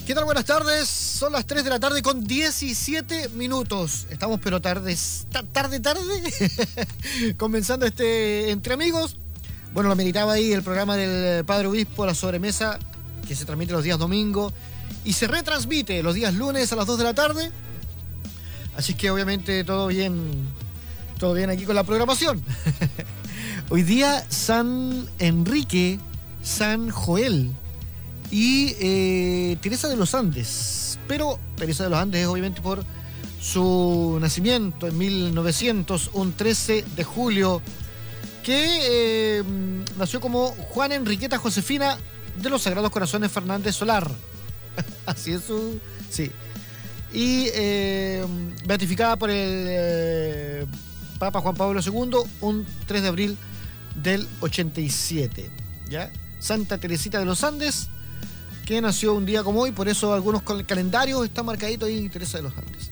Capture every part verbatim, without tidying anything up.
¿Qué tal? Buenas tardes. Son las tres de la tarde con diecisiete minutos. Estamos pero tarde, tarde, tarde. Comenzando este Entre Amigos. Bueno, lo meritaba ahí el programa del Padre Obispo, La Sobremesa, que se transmite los días domingo y se retransmite los días lunes a las dos de la tarde. Así que obviamente todo bien, todo bien aquí con la programación. Hoy día San Enrique, San Joel y eh, Teresa de los Andes. Pero Teresa de los Andes es obviamente por su nacimiento en mil novecientos, un trece de julio, que eh, nació como Juana Enriqueta Josefina de los Sagrados Corazones Fernández Solar. Así es su... sí. Y eh, beatificada por el eh, Papa Juan Pablo segundo un tres de abril del ochenta y siete. ¿Ya? Santa Teresita de los Andes, que nació un día como hoy, por eso algunos calendarios están marcaditos ahí, Teresa de los Andes.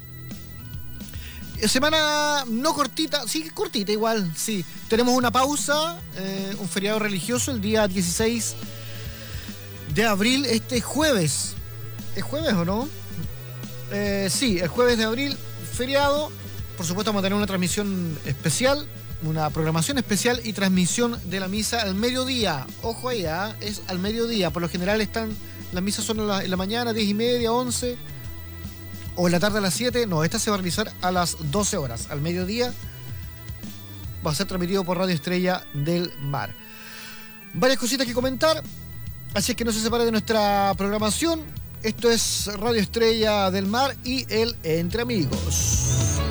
Semana no cortita, sí, cortita igual, sí. Tenemos una pausa, eh, un feriado religioso el día dieciséis de abril, este jueves. ¿Es jueves o no? Eh, sí, el jueves de abril, feriado. Por supuesto vamos a tener una transmisión especial, una programación especial y transmisión de la misa al mediodía. Ojo ahí, ¿eh? Es al mediodía. Por lo general están, las misas son en la, en la mañana, diez y media, once, o en la tarde a las siete. No, esta se va a realizar a las doce horas, al mediodía. Va a ser transmitido por Radio Estrella del Mar. Varias cositas que comentar, así es que no se separe de nuestra programación. Esto es Radio Estrella del Mar y el Entre Amigos.